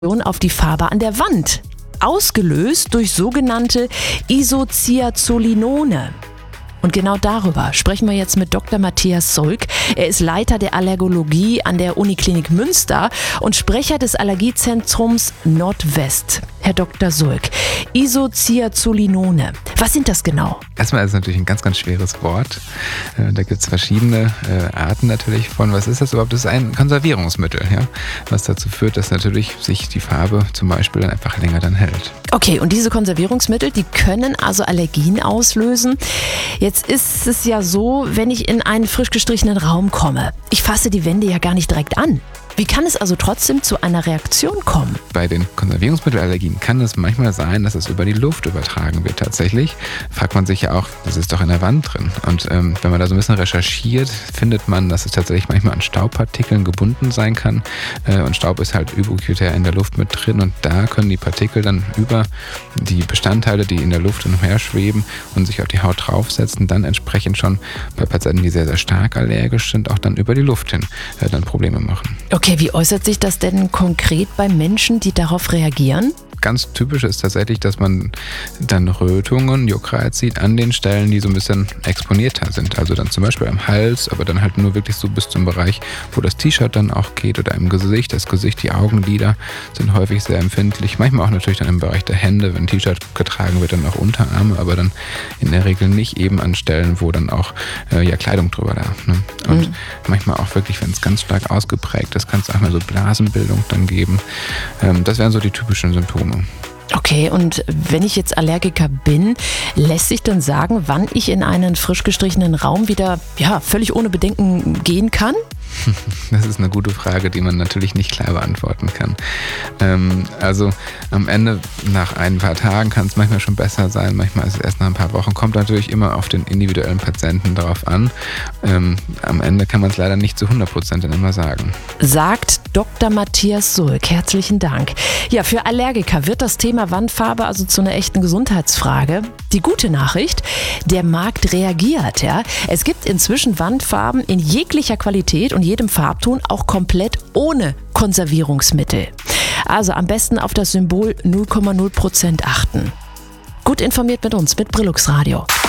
auf die Farbe an der Wand, ausgelöst durch sogenannte Isocyazolinone. Und genau darüber sprechen wir jetzt mit Dr. Matthias Sulk. Er ist Leiter der Allergologie an der Uniklinik Münster und Sprecher des Allergiezentrums Nordwest. Herr Dr. Sulk, Isocyazolinone, was sind das genau? Erstmal ist es natürlich ein ganz, ganz schweres Wort. Da gibt es verschiedene Arten natürlich von. Was ist das überhaupt? Das ist ein Konservierungsmittel, ja? Was dazu führt, dass natürlich sich die Farbe zum Beispiel einfach länger dann hält. Okay, und diese Konservierungsmittel, die können also Allergien auslösen. Jetzt ist es ja so, wenn ich in einen frisch gestrichenen Raum komme, ich fasse die Wände ja gar nicht direkt an. Wie kann es also trotzdem zu einer Reaktion kommen? Bei den Konservierungsmittelallergien kann es manchmal sein, dass es über die Luft übertragen wird tatsächlich. Fragt man sich ja auch, das ist doch in der Wand drin. Und wenn man da so ein bisschen recherchiert, findet man, dass es tatsächlich manchmal an Staubpartikeln gebunden sein kann. Und Staub ist halt ubiquitär in der Luft mit drin. Und da können die Partikel dann über die Bestandteile, die in der Luft umherschweben und sich auf die Haut draufsetzen, dann entsprechend schon bei Patienten, die sehr, sehr stark allergisch sind, auch dann über die Luft hin dann Probleme machen. Okay, wie äußert sich das denn konkret bei Menschen, die darauf reagieren? Ganz typisch ist tatsächlich, dass man dann Rötungen, Juckreiz sieht an den Stellen, die so ein bisschen exponierter sind. Also dann zum Beispiel am Hals, aber dann halt nur wirklich so bis zum Bereich, wo das T-Shirt dann auch geht, oder im Gesicht. Das Gesicht, die Augenlider sind häufig sehr empfindlich. Manchmal auch natürlich dann im Bereich der Hände, wenn ein T-Shirt getragen wird, dann auch Unterarme, aber dann in der Regel nicht eben an Stellen, wo dann auch Kleidung drüber darf. Ne? Und manchmal auch wirklich, wenn es ganz stark ausgeprägt ist, kann es auch mal so Blasenbildung dann geben. Das wären so die typischen Symptome. Okay, und wenn ich jetzt Allergiker bin, lässt sich dann sagen, wann ich in einen frisch gestrichenen Raum wieder völlig ohne Bedenken gehen kann? Das ist eine gute Frage, die man natürlich nicht klar beantworten kann. Also am Ende, nach ein paar Tagen, kann es manchmal schon besser sein, manchmal ist es erst nach ein paar Wochen. Kommt natürlich immer auf den individuellen Patienten darauf an. Am Ende kann man es leider nicht zu 100% dann immer sagen. Sagt Dr. Matthias Sulk. Herzlichen Dank. Ja, für Allergiker wird das Thema Wandfarbe also zu einer echten Gesundheitsfrage. Die gute Nachricht, der Markt reagiert. Ja. Es gibt inzwischen Wandfarben in jeglicher Qualität und jedem Farbton, auch komplett ohne Konservierungsmittel. Also am besten auf das Symbol 0,0% achten. Gut informiert mit uns, mit Brillux Radio.